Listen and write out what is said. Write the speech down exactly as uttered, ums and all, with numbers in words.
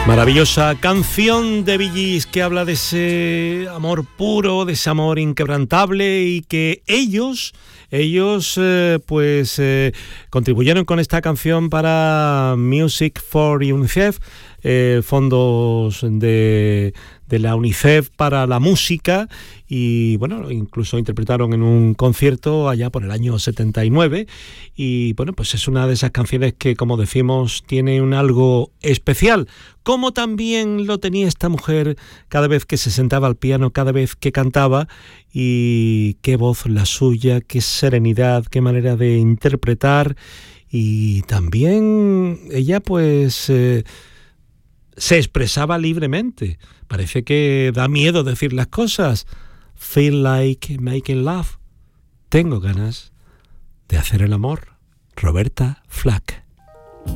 Maravillosa canción de Bee Gees que habla de ese amor puro, de ese amor inquebrantable y que ellos, ellos eh, pues eh, contribuyeron con esta canción para Music for UNICEF, eh, fondos de, de la UNICEF para la música, y bueno, incluso interpretaron en un concierto allá por el año setenta y nueve, y bueno, pues es una de esas canciones que, como decimos, tiene un algo especial, como también lo tenía esta mujer cada vez que se sentaba al piano, cada vez que cantaba, y qué voz la suya, qué serenidad, qué manera de interpretar, y también ella pues eh, se expresaba libremente. Parece que da miedo decir las cosas. Feel like making love. Tengo ganas de hacer el amor. Roberta Flack.